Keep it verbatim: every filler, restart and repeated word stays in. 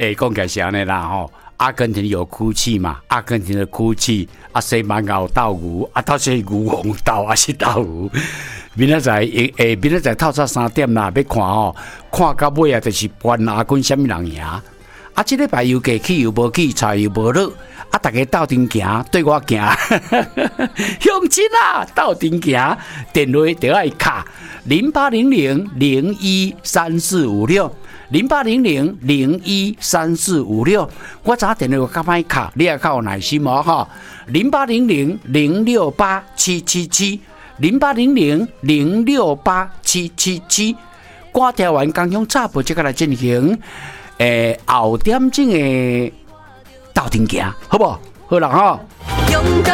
诶，讲起来是安尼啦吼。阿根廷有哭泣嘛？阿根廷的哭泣，啊，西班牙有斗牛，啊，到底牛王斗还是斗牛？明仔载诶，明仔载透早三点啦，要看吼，看到尾啊，就是关阿根什么人赢？啊，这礼拜又过去又无去，菜又无落，啊，大家斗阵行，对我行，乡亲啊，斗阵行，电话就爱卡零八零零零一三四五六。零八零零零一三四五六，我早电话较歹卡，你也较有耐心哦哈。零八零零零六八七七七，零八零零零六八七七七，歌听完刚用插播即个来进行，诶、呃、后点钟的斗阵行，好不好？好啦哈。